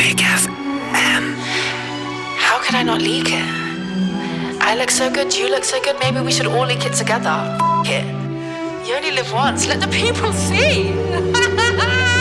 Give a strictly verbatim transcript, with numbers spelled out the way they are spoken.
Big F M. How could I not leak it? I look so good, you look so good, maybe we should all leak it together. F it. You only live once, let the people see.